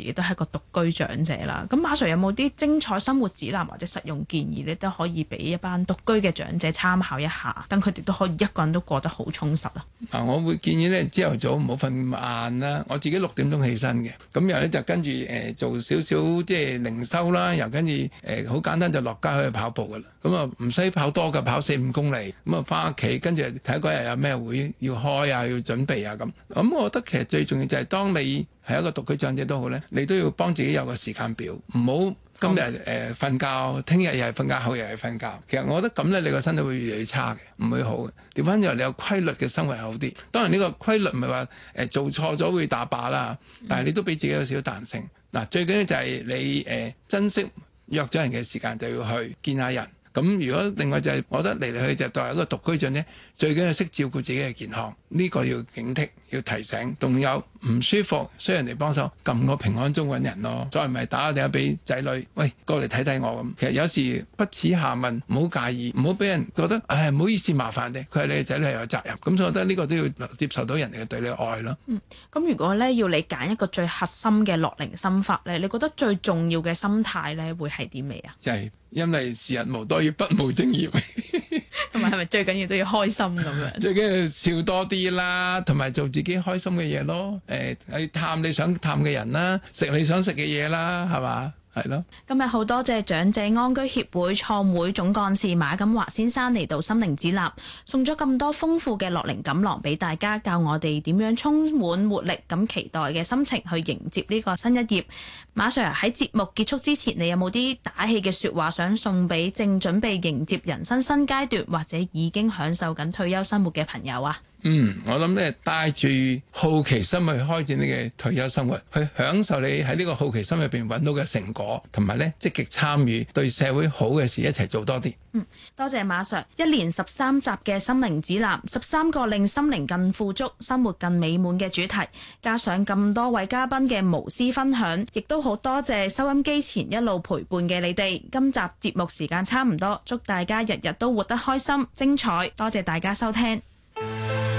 己都係一個獨居長者啦。咁馬 Sir 有冇啲精彩生活指南或者實用建議咧，都可以俾一班獨居嘅長者參考一下，等佢哋都可以一個人都過得好充實啊？ 我會建議咧，朝頭早唔好瞓咁晏啦。我自己6點鐘起身嘅，咁然後咧就跟住做少少即係零收啦，又跟住好簡單就落街去跑步噶啦。咁啊唔使跑多㗎，跑4-5公里，咁啊翻屋企跟住睇嗰日有咩會要開啊，要準備啊咁。咁我覺得其實最重要就係當你係一個獨居長者都好咧，你都要幫自己有個時間表，唔好今日瞓覺，聽日又係瞓覺，後日又係瞓覺。其實我覺得咁咧，你個身體會越嚟越差嘅，唔會好嘅。調翻轉你有規律嘅生活係好啲。當然呢個規律唔係話做錯咗會打靶啦，但係你都俾自己有少少彈性。嗱，最緊要就係你珍惜約咗人嘅時間，就要去見下人。咁如果另外就係，我覺得嚟嚟去就作為一個獨居長者，最緊要識照顧自己嘅健康，呢個要警惕，要提醒。仲有唔舒服需要人哋幫手，撳個平安鐘揾人咯。再唔係打個電話俾仔女，喂，過嚟睇睇我咁。其實有時不恥下問，唔好介意，唔好俾人覺得唔好意思麻煩你。佢係你嘅仔女係有責任，咁所以我覺得呢個都要接受到人哋嘅對你嘅愛咯。 咁如果咧要你揀一個最核心嘅樂齡心法咧，你覺得最重要嘅心態咧會係啲咩啊？ 就係因為時日無多，要不務正業。 同埋係咪最緊要都要開心咁樣？最緊要笑多啲啦，同埋做自己開心嘅嘢咯。去探你想探嘅人啦，食你想食嘅嘢啦，係嘛？係咯。 今日好多謝長者安居協會創會總幹事馬錦華先生嚟到心靈指南，送咗咁多豐富嘅樂齡錦囊俾大家，教我哋點樣充滿活力咁期待嘅心情去迎接呢個新一頁。馬 Sir 喺節目結束之前，你有冇啲打氣嘅說話想送俾正準備迎接人生新階段或者已經享受緊退休生活嘅朋友啊？ 我諗咧帶住好奇心去開展你嘅退休生活，去享受你喺呢個好奇心入邊揾到嘅成果，同埋咧積極參與對社會好嘅事，一齊做多啲。 多謝馬 Sir， 一連13集嘅心靈指南，13個令心靈更富足、生活更美滿嘅主題，加上咁多位嘉賓嘅無私分享，亦都好多謝收音機前一路陪伴嘅你哋。今集節目時間差唔多，祝大家日日都活得開心精彩，多謝大家收聽。